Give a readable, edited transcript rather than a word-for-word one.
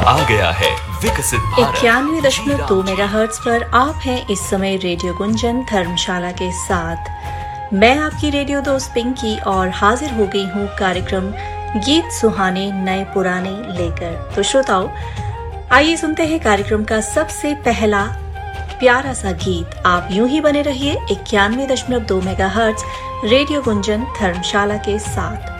आ गया है विकसित भारत 91.2 मेगाहर्ट्ज पर आप हैं इस समय रेडियो गुंजन धर्मशाला के साथ। मैं आपकी रेडियो दोस्त पिंकी और हाजिर हो गई हूँ कार्यक्रम गीत सुहाने नए पुराने लेकर। तो श्रोताओ, आइए सुनते हैं कार्यक्रम का सबसे पहला प्यारा सा गीत। आप यूं ही बने रहिए 91.2 मेगाहर्ट्ज रेडियो गुंजन धर्मशाला के साथ।